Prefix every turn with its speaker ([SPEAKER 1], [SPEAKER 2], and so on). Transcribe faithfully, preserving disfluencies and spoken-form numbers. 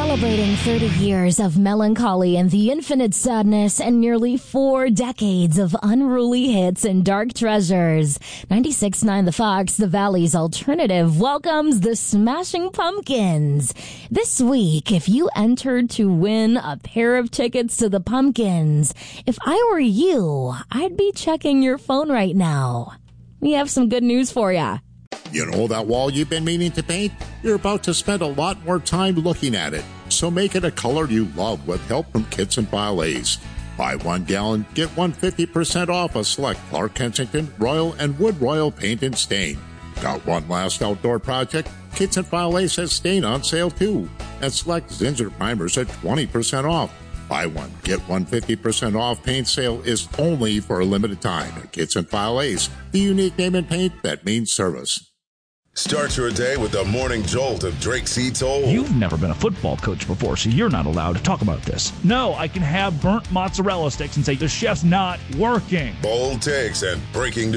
[SPEAKER 1] Celebrating thirty years of melancholy and the infinite sadness and nearly four decades of unruly hits and dark treasures. ninety-six point nine The Fox, the Valley's alternative, welcomes the Smashing Pumpkins. This week, if you entered to win a pair of tickets to the Pumpkins, if I were you, I'd be checking your phone right now. We have some good news for you.
[SPEAKER 2] You know that wall you've been meaning to paint? You're about to spend a lot more time looking at it, so make it a color you love with help from Kits and File Ace. Buy one gallon, get one fifty percent off a select Clark Kensington, Royal, and Wood Royal paint and stain. Got one last outdoor project? Kits and File Ace has stain on sale too, and select Zinsser primers at twenty percent off. Buy one, get one fifty percent off paint sale is only for a limited time at Kits and File Ace, the unique name in paint that means service.
[SPEAKER 3] Start your day with the morning jolt of Drake C. Toll.
[SPEAKER 4] You've never been a football coach before, so you're not allowed to talk about this. No, I can have burnt mozzarella sticks and say the chef's not working.
[SPEAKER 3] Bold takes and breaking news.